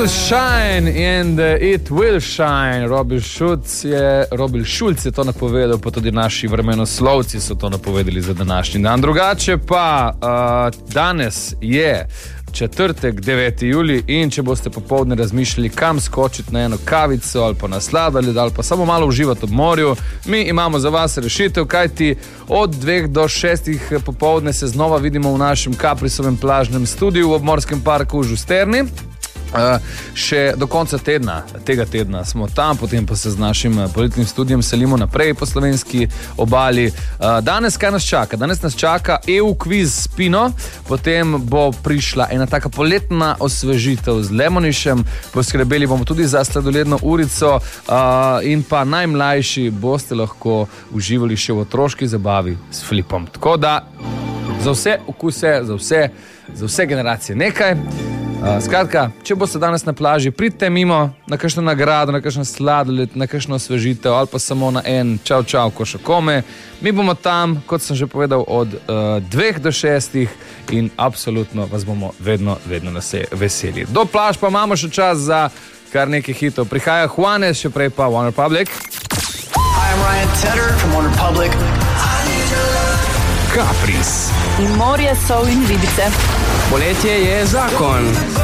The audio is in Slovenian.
will shine and it will shine. Robil Šulc je to napovedal, pa tudi naši vremenoslovci so to napovedali za današnji dan. Drugače pa danes je četrtek, 9. julij in če boste popoldne razmišljali, kam skočiti na eno kavico ali pa na sladoled ali pa samo malo uživati ob morju, mi imamo za vas rešitev, kajti od 2 do 6 popoldne se znova vidimo v našem Kaprisovem plažnem studiu v obmorskem parku v Žusterni. Še do konca tega tedna smo tam, potem pa se z našim poletnim studijem selimo naprej po slovenski obali. Danes kaj nas čaka? Danes nas čaka EU kviz s Pino, potem bo prišla ena taka poletna osvežitev z Lemonišem, poskrbeli bomo tudi za sladoledno urico in pa najmlajši boste lahko uživali še v otroški zabavi s Flipom. Tako da za vse okuse, za vse generacije nekaj. Skratka, če boste danes na plaži, pridite mimo na kakšno nagrado, na kakšno sladoled, na kakšno osvežitev ali pa samo na en čau košakome. Mi bomo tam, kot sem že povedal, od 2 do 6 in absolutno vas bomo vedno veseli. Do plaž pa imamo še čas za kar nekaj hitov. Prihaja Juanes, še prej pa One Republic. Hi, I'm Ryan Tedder from One Republic. Kapris. In morje, sol in ribice. Poletje je zakon.